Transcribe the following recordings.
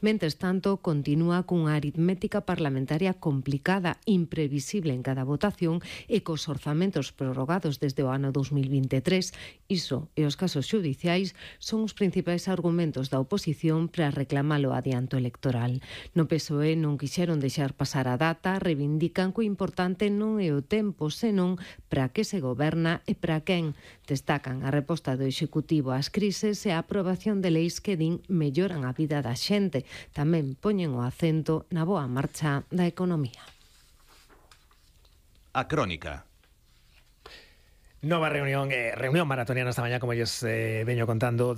Mentres tanto, continúa cunha aritmética parlamentaria complicada, imprevisible en cada votación e cos orzamentos prorrogados desde o ano 2023. Iso e os casos xudiciais son os principais argumentos da oposición para reclamar o adianto electoral. No PSOE non quixeron deixar pasar a data, reivindican que o importante non é o tempo, senón para que se goberna e para quen. Destacan a resposta do Executivo ás crises e a aprobación de leis que din melloran a vida da xente. Tamén poñen o acento na boa marcha da economía. A Crónica. Nova reunión maratoniana esta mañá, como lles veño contando,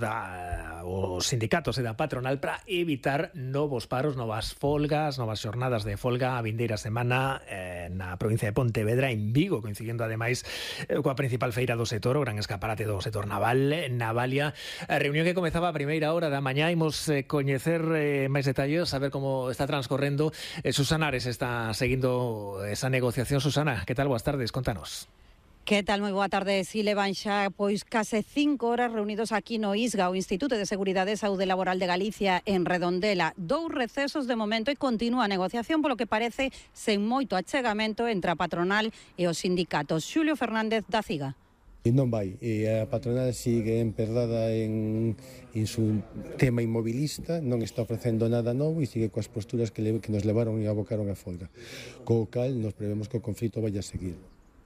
os sindicatos e da patronal para evitar novos paros, novas folgas, novas xornadas de folga a vindeira semana na provincia de Pontevedra, en Vigo, coincidendo ademais coa principal feira do sector, o gran escaparate do sector naval, Navalia. A reunión que comezaba a primeira hora da mañá, imos coñecer máis detalles, saber como está transcorrendo. Susana Ares está seguindo esa negociación. Susana, que tal? Boas tardes, contanos. Que tal? Moi boa tarde. Si levan xa case 5 horas reunidos aquí no ISGA, o Instituto de Seguridade e Saúde Laboral de Galicia, en Redondela. 2 recesos de momento e continúa a negociación, polo que parece sen moito achegamento entre a patronal e os sindicatos. Xulio Fernández da CIGA. E non vai, e a patronal sigue emperdada en su tema inmobilista, non está ofrecendo nada novo e sigue coas posturas que nos levaron e abocaron a folga. Co cal nos prevemos que o conflito vaya a seguir.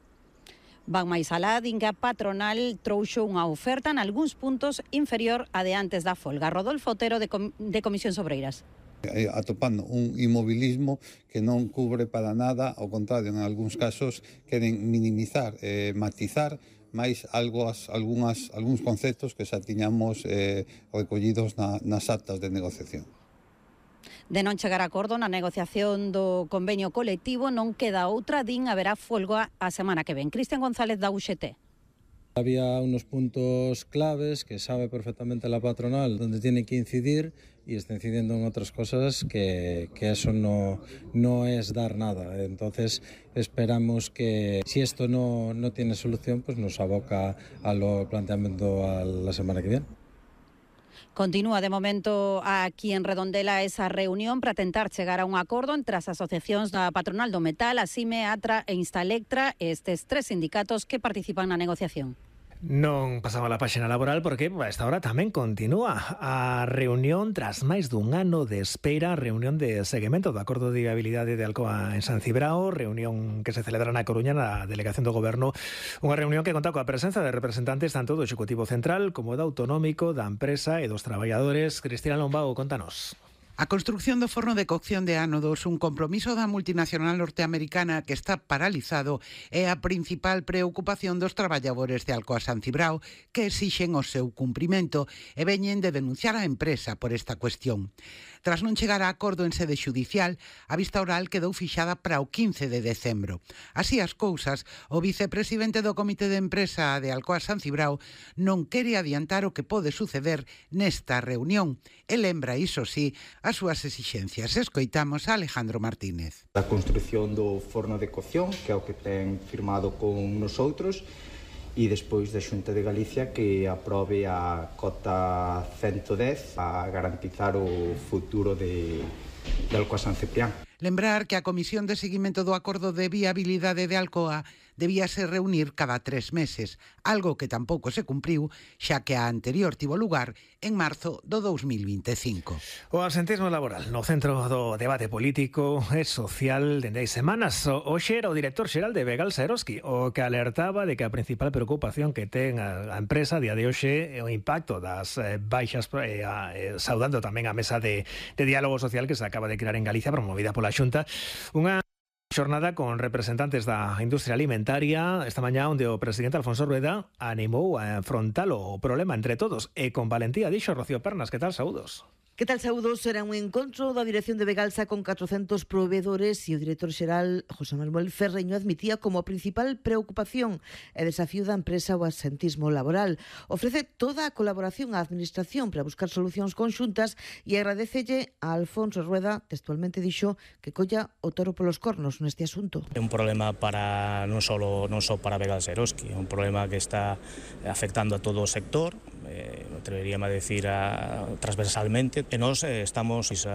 Van máis alá, din que a patronal trouxo unha oferta en algúns puntos inferior a de antes da folga. Rodolfo Otero, de Comisións Obreiras. Atopando un inmobilismo que non cubre para nada, ao contrario, en algúns casos queren minimizar, matizar máis algúns conceptos que xa tiñamos recollidos nas actas de negociación. De non chegar a acordo na negociación do convenio colectivo, non queda outra, din, haberá folga a semana que ven. Cristian González, da UGT. Había unos puntos claves que sabe perfectamente la patronal donde tiene que incidir y está incidiendo en otras cosas que eso no es dar nada. Entonces esperamos que si esto no tiene solución, pues nos aboca a lo planteamiento a la semana que viene. Continúa de momento aquí en Redondela esa reunión para tentar chegar a un acordo entre as asociacións da patronal do metal, a CIME, ATRA e Instalectra, estes 3 sindicatos que participan na negociación. Non pasamos a páxina laboral porque a esta hora tamén continúa a reunión tras máis dun ano de espera, reunión de seguimento do acordo de viabilidade de Alcoa en San Cibrao, reunión que se celebra na Coruña na delegación do Goberno, unha reunión que conta coa presenza de representantes tanto do Executivo Central como do Autonómico, da empresa e dos traballadores. Cristina Lombao, contanos. A construción do forno de cocción de ánodos, un compromiso da multinacional norteamericana que está paralizado, é a principal preocupación dos traballadores de Alcoa San Cibrao, que exixen o seu cumprimento e veñen de denunciar a empresa por esta cuestión. Tras non chegar a acordo en sede xudicial, a vista oral quedou fixada para o 15 de decembro. Así as cousas, o vicepresidente do Comité de Empresa de Alcoa San Cibrao non quere adiantar o que pode suceder nesta reunión. E lembra, iso sí, as súas exixencias. Escoitamos a Alejandro Martínez. A construción do forno de cocción, que é o que ten firmado con nosotros, e despois da Xunta de Galicia que aprobe a cota 110 a garantizar o futuro de Alcoa San Ciprián. Lembrar que a Comisión de Seguimento do Acordo de Viabilidade de Alcoa debíase reunir cada 3 meses, algo que tampouco se cumpriu, xa que a anterior tivo lugar en marzo do 2025. O absentismo laboral no centro do debate político e social dende hai semanas. Hoxe era o director xeral de Begalsa Eroski o que alertaba de que a principal preocupación que ten a empresa a día de hoxe é o impacto das baixas, saudando tamén a mesa de diálogo social que se acaba de crear en Galicia, promovida pola Xunta, unha xornada con representantes da industria alimentaria esta mañá onde o presidente Alfonso Rueda animou a afrontar o problema entre todos e con valentía. Dixo Rocío Pernas. Que tal? Saúdos. Que tal, saúdos? Será un encontro da dirección de Begalsa con 400 proveedores e o director xeral José Manuel Ferreño admitía como a principal preocupación e desafío da empresa o absentismo laboral. Ofrece toda a colaboración á administración para buscar solucións conxuntas e agradecelle a Alfonso Rueda, textualmente dixo, que colla o toro polos cornos neste asunto. É un problema para non só para Begalsa Eroski, é un problema que está afectando a todo o sector, atreveríame a decir transversalmente, e nós estamos